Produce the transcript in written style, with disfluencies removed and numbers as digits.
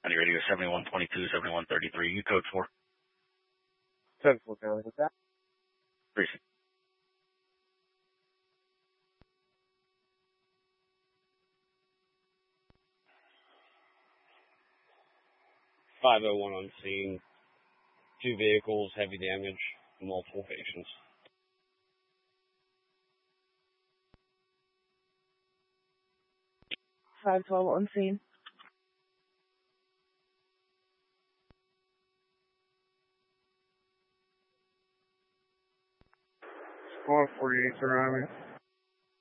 On your radio, 7122, 7133. You code 4. 10-4, County. What's that? Appreciate it. .501 on scene. 2 vehicles, heavy damage, multiple patients. 512 on scene. Squad 48 surrounding.